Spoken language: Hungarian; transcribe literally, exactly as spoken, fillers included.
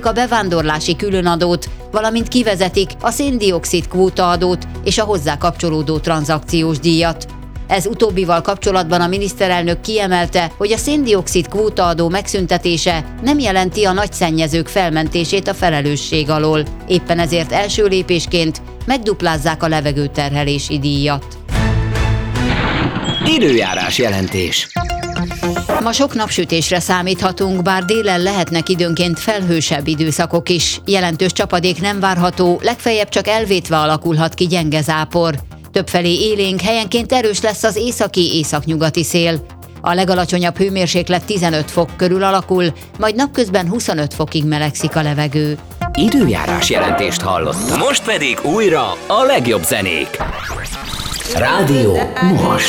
a bevándorlási különadót, valamint kivezetik a szén-dioxid kvótaadót és a hozzá kapcsolódó tranzakciós díjat. Ez utóbbival kapcsolatban a miniszterelnök kiemelte, hogy a szén-dioxid kvótaadó megszüntetése nem jelenti a nagy szennyezők felmentését a felelősség alól. Éppen ezért első lépésként megduplázzák a levegőterhelési díjat. Időjárás jelentés. Ma sok napsütésre számíthatunk, bár délen lehetnek időnként felhősebb időszakok is. Jelentős csapadék nem várható, legfeljebb csak elvétve alakulhat ki gyenge zápor. Többfelé élénk, helyenként erős lesz az északi-északnyugati szél. A legalacsonyabb hőmérséklet tizenöt fok körül alakul, majd napközben huszonöt fokig melegszik a levegő. Időjárás jelentést hallottam. Most pedig újra a legjobb zenék. Rádió Most.